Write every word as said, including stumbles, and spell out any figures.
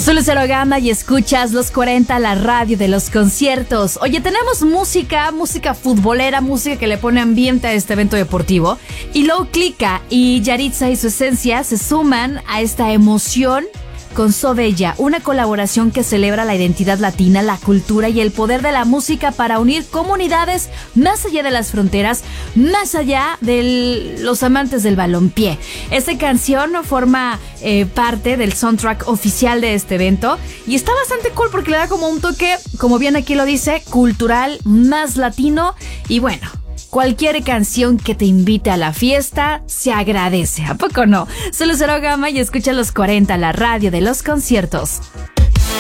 Soy Lucero Gama y escuchas Los cuarenta, la radio de los conciertos. Oye, tenemos música, música futbolera, música que le pone ambiente a este evento deportivo. Y Low Clica y Yaritza y su esencia se suman a esta emoción con So Bella, una colaboración que celebra la identidad latina, la cultura y el poder de la música para unir comunidades más allá de las fronteras, más allá de los amantes del balompié. Esta canción forma eh, parte del soundtrack oficial de este evento y está bastante cool porque le da como un toque, como bien aquí lo dice, cultural, más latino y bueno, cualquier canción que te invite a la fiesta se agradece, ¿a poco no? Soy Lucero Gama y escucha Los cuarenta, la radio de los conciertos.